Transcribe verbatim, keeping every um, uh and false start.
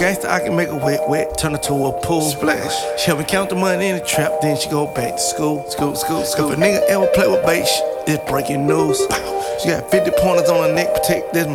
gangster, I can make a wet, wet, turn her to a pool. Splash. She help me count the money in the trap, then she go back to school. School, school, school. If a nigga ever play with bait, it's breaking news. She got fifty pointers on her neck, protect this